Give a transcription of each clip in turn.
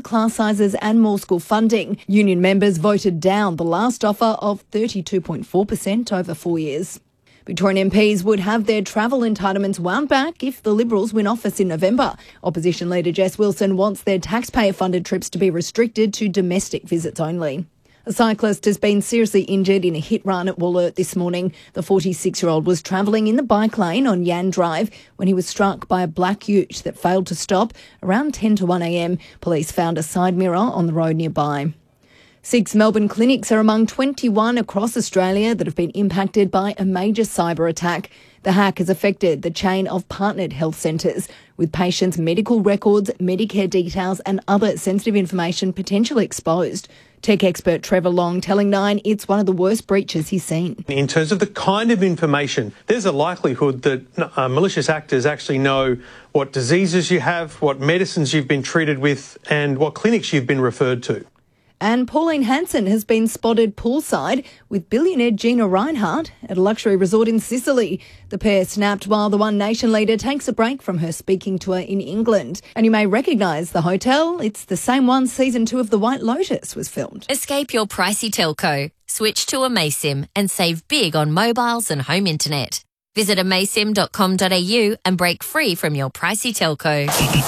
class sizes and more school funding. Union members voted down the last offer of 32.4% over 4 years. Victorian MPs would have their travel entitlements wound back if the Liberals win office in November. Opposition leader Jess Wilson wants their taxpayer-funded trips to be restricted to domestic visits only. A cyclist has been seriously injured in a hit run at Wollert this morning. The 46-year-old was travelling in the bike lane on Yan Drive when he was struck by a black ute that failed to stop. Around 10 to 1 a.m, police found a side mirror on the road nearby. 6 Melbourne clinics are among 21 across Australia that have been impacted by a major cyber attack. The hack has affected the chain of partnered health centres, with patients' medical records, Medicare details and other sensitive information potentially exposed. Tech expert Trevor Long telling Nine it's one of the worst breaches he's seen. In terms of the kind of information, there's a likelihood that malicious actors actually know what diseases you have, what medicines you've been treated with and what clinics you've been referred to. And Pauline Hanson has been spotted poolside with billionaire Gina Rinehart at a luxury resort in Sicily. The pair snapped while the One Nation leader takes a break from her speaking tour in England. And you may recognise the hotel. It's the same one season 2 of The White Lotus was filmed. Escape your pricey telco. Switch to Amaysim and save big on mobiles and home internet. Visit amaysim.com.au and break free from your pricey telco.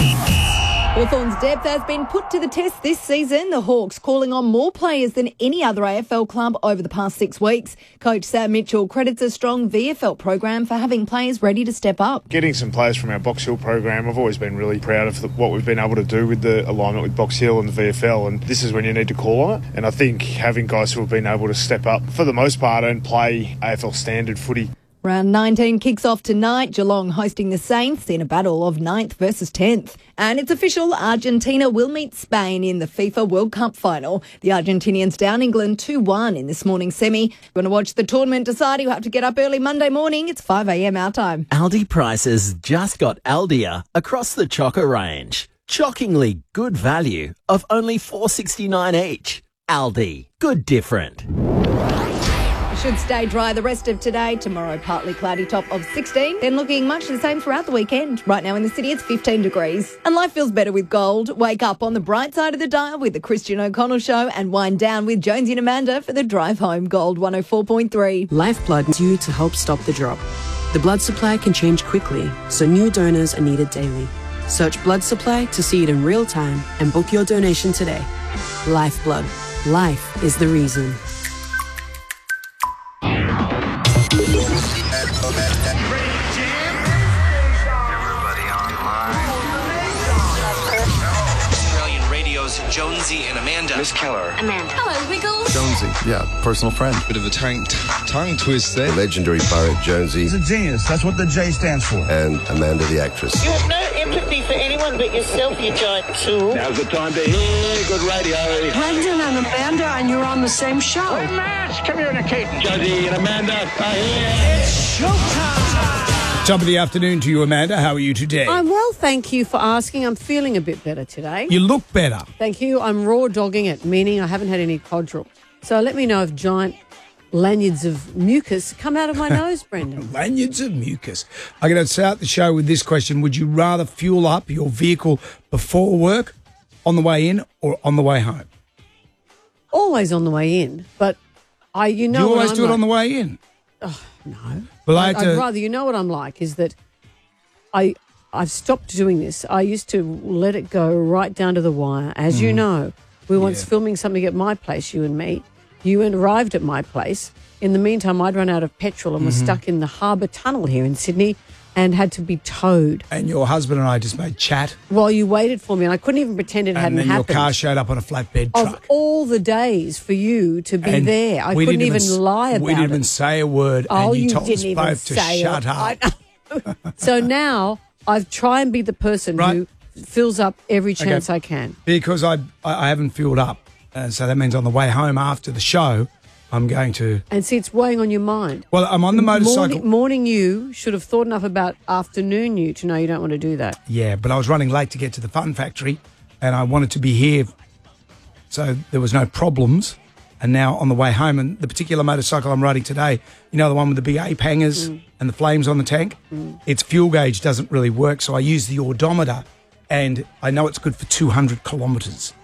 Hawthorn's depth has been put to the test this season. The Hawks calling on more players than any other AFL club over the past 6 weeks. Coach Sam Mitchell credits a strong VFL program for having players ready to step up. Getting some players from our Box Hill program, I've always been really proud of what we've been able to do with the alignment with Box Hill and the VFL, and this is when you need to call on it. And I think having guys who have been able to step up for the most part and play AFL standard footy. Round 19 kicks off tonight. Geelong hosting the Saints in a battle of 9th versus 10th. And it's official, Argentina will meet Spain in the FIFA World Cup final. The Argentinians down England 2-1 in this morning's semi. You want to watch the tournament decide, you have to get up early Monday morning. It's 5 a.m. our time. Aldi prices just got Aldia across the Choco range. Shockingly good value of only $4.69 each. Aldi, good different. Should stay dry the rest of today. Tomorrow, partly cloudy, top of 16. Then looking much the same throughout the weekend. Right now in the city, it's 15 degrees. And life feels better with gold. Wake up on the bright side of the dial with the Christian O'Connell Show and wind down with Jonesy and Amanda for the drive home. Gold 104.3. Lifeblood needs you to help stop the drop. The blood supply can change quickly, so new donors are needed daily. Search blood supply to see it in real time and book your donation today. Lifeblood. Life is the reason. Jonesy and Amanda. Miss Keller. Amanda. Hello, Wiggles. Jonesy, yeah, personal friend. Bit of a tongue twist there. The legendary poet Jonesy. He's a genius. That's what the J stands for. And Amanda the actress. You have no empathy for anyone but yourself, you giant tool. Now's the time to hear good radio. Brendan and Amanda, and you're on the same show. Hey, Matt, come here in a cape. Jonesy and Amanda are here. It's showtime. Top of the afternoon to you, Amanda. How are you today? I'm well, thank you for asking. I'm feeling a bit better today. You look better. Thank you. I'm raw dogging it, meaning I haven't had any Codral. So let me know if giant lanyards of mucus come out of my nose, Brendan. Lanyards of mucus. I'm going to start the show with this question. Would you rather fuel up your vehicle before work, on the way in, or on the way home? Always on the way in, but you know. Do you always do it on the way in? Oh, no. Well, I'd rather, you know what I'm like, is that I've stopped doing this. I used to let it go right down to the wire. As you know, we were once filming something at my place, you and me. You arrived at my place. In the meantime, I'd run out of petrol and was stuck in the Harbour Tunnel here in Sydney and had to be towed. And your husband and I just made chat. While you waited for me, and I couldn't even pretend it hadn't happened. And then your car showed up on a flatbed truck. Of all the days for you to be there, I couldn't even lie about it. We didn't even say a word, and you told us both to shut up. So now I've tried and be the person who fills up every chance I can. Because I haven't filled up, so that means on the way home after the show, I'm going to... And see, it's weighing on your mind. Well, I'm on the motorcycle. Morning you should have thought enough about afternoon you to know you don't want to do that. Yeah, but I was running late to get to the Fun Factory and I wanted to be here so there was no problems. And now on the way home, and the particular motorcycle I'm riding today, you know, the one with the big ape hangers and the flames on the tank? Its fuel gauge doesn't really work, so I use the odometer and I know it's good for 200 kilometres.